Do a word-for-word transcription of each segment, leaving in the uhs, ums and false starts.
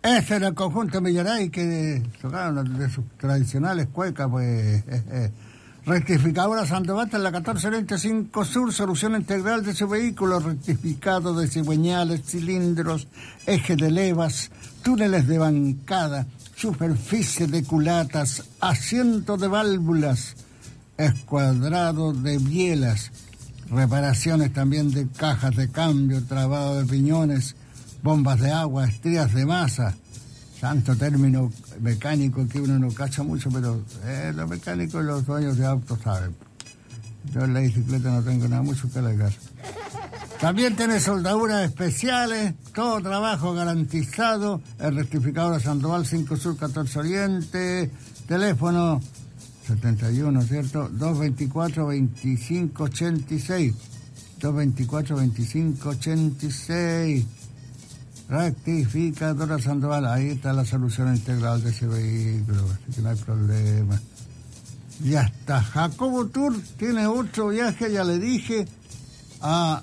Este era el conjunto Millaray que tocaron de sus tradicionales cuecas, pues. Eh, eh. Rectificadora Sandoval en la catorce veinte cinco Sur, solución integral de su vehículo, rectificado de cigüeñales, cilindros, eje de levas, túneles de bancada, superficie de culatas, asiento de válvulas, escuadrado de bielas, reparaciones también de cajas de cambio, trabado de piñones, bombas de agua, estrías de masa. Tanto término mecánico que uno no cacha mucho, pero eh, los mecánicos y los dueños de autos saben. Yo en la bicicleta no tengo nada mucho que alegar. También tiene soldaduras especiales, todo trabajo garantizado. El rectificador Sandoval cinco Sur, catorce Oriente, teléfono setenta y uno, ¿cierto? dos veinticuatro, veinticinco ochenta y seis. dos veinticuatro, veinticinco ochenta y seis. Rectificadora Sandoval, ahí está la solución integral de ese vehículo, así que no hay problema. Ya está. Jacobo Tour tiene otro viaje, ya le dije, a...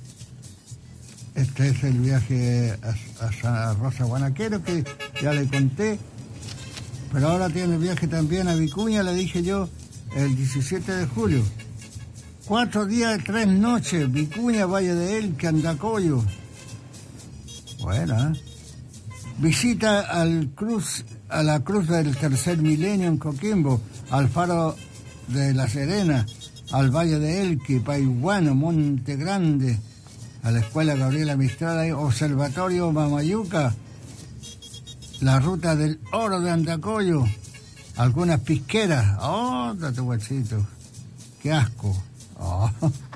Este es el viaje a, a, a Rosa Guanaquero, que ya le conté, pero ahora tiene el viaje también a Vicuña, le dije yo, el diecisiete de julio. Cuatro días y tres noches, Vicuña, Valle de Elqui, Andacollo. Bueno, ¿eh? Visita al cruz, a la cruz del tercer milenio en Coquimbo, al faro de La Serena, al Valle de Elqui, Paihuano, Monte Grande, a la Escuela Gabriela Mistral, Observatorio Mamayuca, la Ruta del Oro de Andacollo, algunas pisqueras. ¡Oh, date guachito! ¡Qué asco! Oh.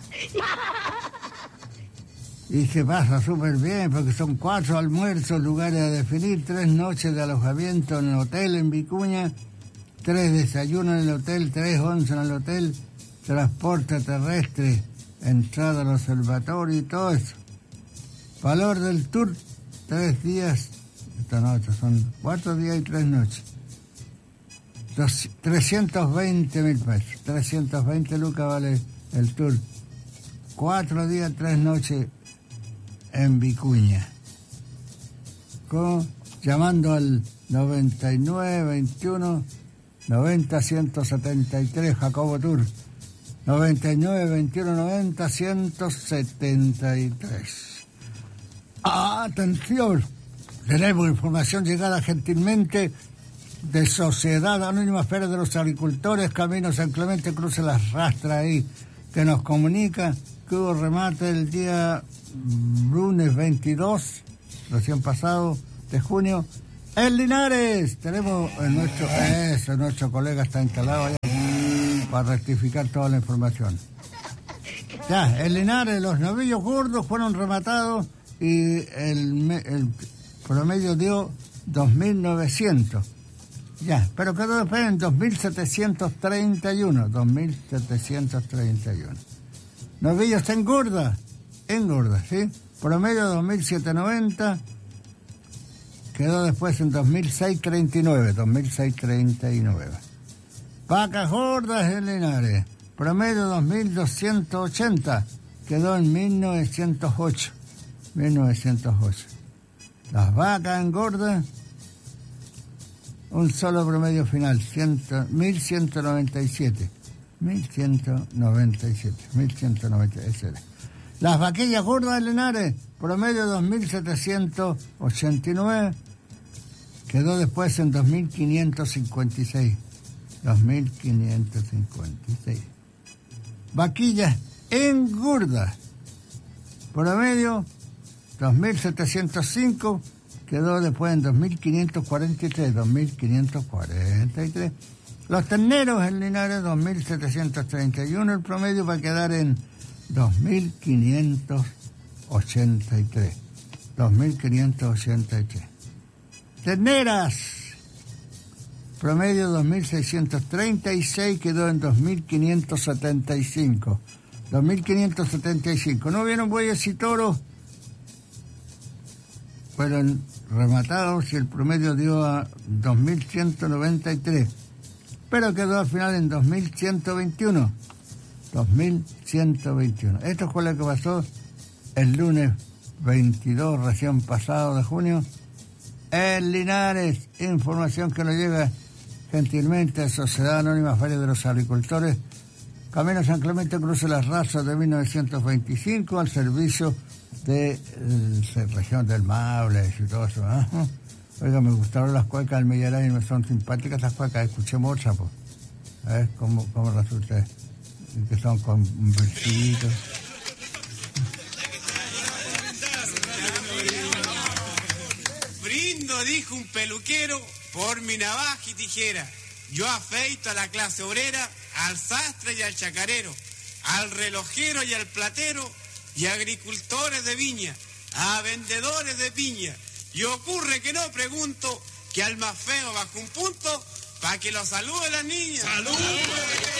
Y se pasa súper bien, porque son cuatro almuerzos, lugares a definir, tres noches de alojamiento en el hotel en Vicuña, tres desayunos en el hotel, tres once en el hotel, transporte terrestre, entrada al observatorio y todo eso. Valor del tour, tres días, esta noche son cuatro días y tres noches. Dos, trescientos veinte mil pesos, trescientos veinte lucas vale el tour. Cuatro días, tres noches en Vicuña. Con, llamando al noventa y nueve veintiuno noventa ciento setenta y tres Jacobo Tour. noventa y nueve veintiuno noventa ciento setenta y tres. Atención, tenemos información llegada gentilmente de Sociedad Anónima Feria de los Agricultores, Camino San Clemente, cruce Las Rastras ahí, que nos comunica que hubo remate el día lunes veintidós, recién pasado, de junio, en Linares. Tenemos en nuestro, eso, nuestro colega está instalado allá para rectificar toda la información. Ya, en Linares los novillos gordos fueron rematados y el, el promedio dio dos mil novecientos. Ya, pero quedó después en dos mil setecientos treinta y uno. dos mil setecientos treinta y uno. Novillos está engorda, engorda, ¿sí? Promedio dos mil setecientos noventa. Quedó después en dos mil seiscientos treinta y nueve. dos mil seiscientos treinta y nueve. Vacas gordas en Linares. Promedio dos mil doscientos ochenta. Quedó en mil novecientos ocho. mil novecientos ocho. Las vacas engordas, un solo promedio final, mil ciento noventa y siete. mil ciento noventa y siete. mil ciento noventa y siete. Las vaquillas gordas de Linares, promedio dos mil setecientos ochenta y nueve. Quedó después en dos mil quinientos cincuenta y seis. dos mil quinientos cincuenta y seis. Vaquillas engordas, promedio dos mil setecientos cinco. Quedó después en dos mil quinientos cuarenta y tres. dos mil quinientos cuarenta y tres. Los terneros en Linares, dos mil setecientos treinta y uno. El promedio va a quedar en dos mil quinientos ochenta y tres. dos mil quinientos ochenta y tres. Terneras, promedio dos mil seiscientos treinta y seis, quedó en dos mil quinientos setenta y cinco. dos mil quinientos setenta y cinco. No vieron bueyes y toros, fueron rematados y el promedio dio a dos mil ciento noventa y tres. Pero quedó al final en dos mil ciento veintiuno. dos mil ciento veintiuno. Esto fue lo que pasó el lunes veintidós, recién pasado de junio, en Linares. Información que nos llega gentilmente a Sociedad Anónima Feria de los Agricultores, Camino San Clemente, cruce Las Razas de mil novecientos veinticinco, al servicio de la región del Maule y todo eso. ¿eh? Oiga, me gustaron las cuecas del Mellaray, me son simpáticas las cuecas, escuchemos otra, pues. A ver cómo, cómo resulta, que son con versitos. Brindo, dijo un peluquero, por mi navaja y tijera. Yo afeito a la clase obrera, al sastre y al chacarero, al relojero y al platero, y a agricultores de viña, a vendedores de piña. Y ocurre que no pregunto, que al más feo bajo un punto, pa' que lo salude la niña. ¡Salud!